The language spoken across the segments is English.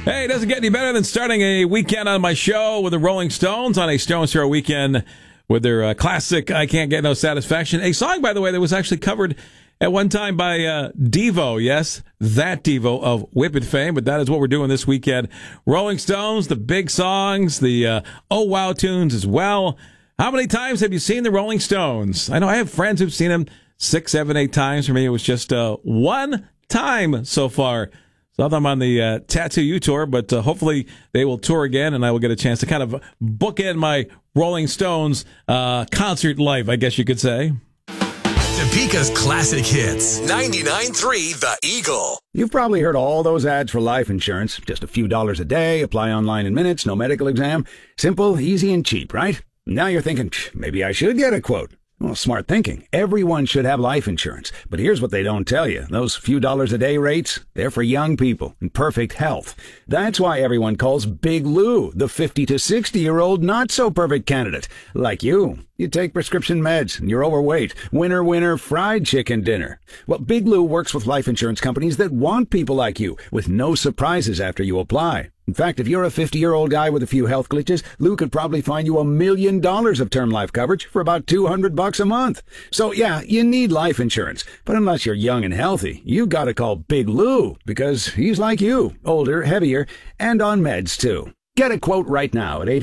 Hey, it doesn't get any better than starting a weekend on my show with the Rolling Stones on a Stones Throw weekend with their classic I Can't Get No Satisfaction. A song, by the way, that was actually covered at one time by Devo. Yes, that Devo of Whip It fame, but that is what we're doing this weekend. Rolling Stones, the big songs, the oh wow tunes as well. How many times have you seen the Rolling Stones? I know I have friends who've seen them 6, 7, 8 times. For me, it was just one time so far. Saw them on the Tattoo You tour, but hopefully they will tour again, and I will get a chance to kind of bookend my Rolling Stones concert life, I guess you could say. Topeka's classic hits. 99.3 The Eagle. You've probably heard all those ads for life insurance. Just a few dollars a day, apply online in minutes, no medical exam. Simple, easy, and cheap, right? Now you're thinking, maybe I should get a quote. Well, smart thinking. Everyone should have life insurance. But here's what they don't tell you. Those few dollars a day rates, they're for young people in perfect health. That's why everyone calls Big Lou the 50 to 60-year-old not-so-perfect candidate. Like you. You take prescription meds, and you're overweight. Winner, winner, fried chicken dinner. Well, Big Lou works with life insurance companies that want people like you, with no surprises after you apply. In fact, if you're a 50-year-old guy with a few health glitches, Lou could probably find you $1 million of term life coverage for about $200 a month. So yeah, you need life insurance. But unless you're young and healthy, you've got to call Big Lou, because he's like you, older, heavier, and on meds too. Get a quote right now at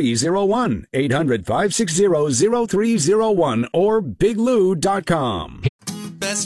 800-560-0301, 800-560-0301, or biglou.com.